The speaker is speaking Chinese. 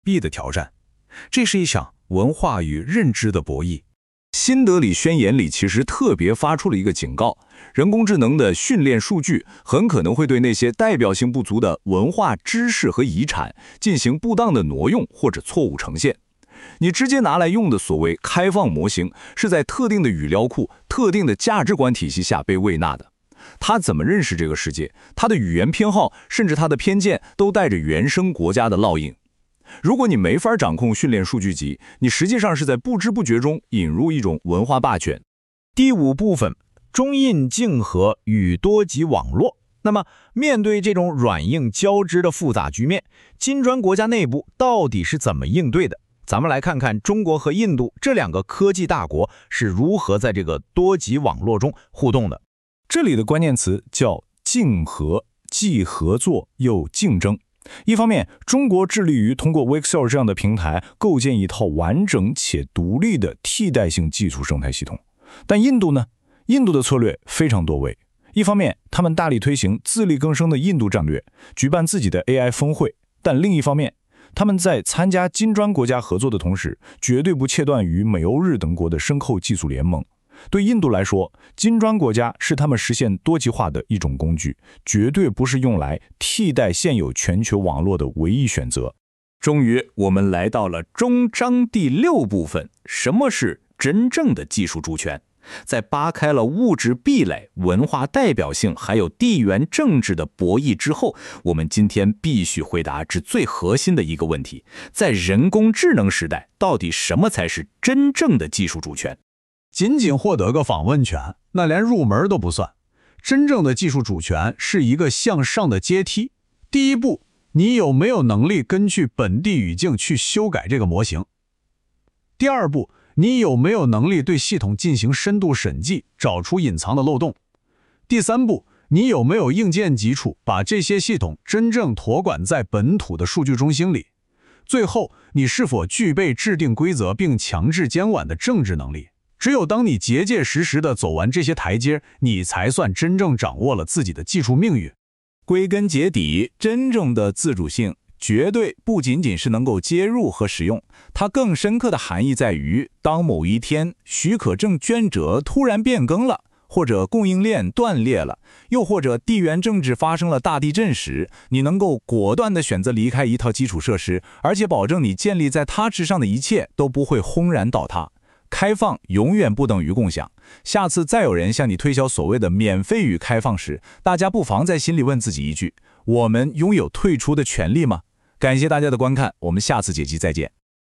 币的挑战。这是一场文化与认知的博弈。 新德里宣言里其实特别发出了一个警告，人工智能的训练数据很可能会对那些代表性不足的文化知识和遗产进行不当的挪用或者错误呈现。你直接拿来用的所谓开放模型，是在特定的语料库、特定的价值观体系下被喂纳的。他怎么认识这个世界，他的语言偏好，甚至他的偏见，都带着原生国家的烙印。如果你没法掌控训练数据集，你实际上是在不知不觉中引入一种文化霸权。 第5部分，中印竞合与多极网络。那么，面对这种软硬交织的复杂局面，金砖国家内部到底是怎么应对的？咱们来看看中国和印度这2个科技大国是如何在这个多极网络中互动的。 这里的关键词叫竞合，既合作又竞争。一方面，中国致力于通过 Wixel 这样的平台构建一套完整且独立的替代性技术生态系统。但印度呢？印度的策略非常多维。一方面，他们大力推行自力更生的印度战略，举办自己的 AI 峰会；但另一方面，他们在参加金砖国家合作的同时，绝对不切断与美欧日等国的深厚技术联盟。对印度来说，金砖国家是他们实现多极化的一种工具，绝对不是用来替代现有全球网络的唯一选择。 终于，我们来到了中章第6部分，什么是真正的技术主权？在扒开了物质壁垒、文化代表性还有地缘政治的博弈之后，我们今天必须回答至最核心的一个问题：在人工智能时代，到底什么才是真正的技术主权？ 仅仅获得个访问权，那连入门都不算。真正的技术主权是一个向上的阶梯。第一步，你有没有能力根据本地语境去修改这个模型？第二步，你有没有能力对系统进行深度审计，找出隐藏的漏洞？第三步，你有没有硬件基础，把这些系统真正托管在本土的数据中心里？最后，你是否具备制定规则并强制监管的政治能力？只有当你结结实实地走完这些台阶，你才算真正掌握了自己的技术命运。 归根结底，真正的自主性绝对不仅仅是能够接入和使用，它更深刻的含义在于，当某一天许可证捐者突然变更了，或者供应链断裂了，又或者地缘政治发生了大地震时，你能够果断地选择离开一套基础设施，而且保证你建立在它之上的一切都不会轰然倒塌。开放永远不等于共享。下次再有人向你推销所谓的免费与开放时，大家不妨在心里问自己一句：我们拥有退出的权利吗？感谢大家的观看，我们下次解析再见。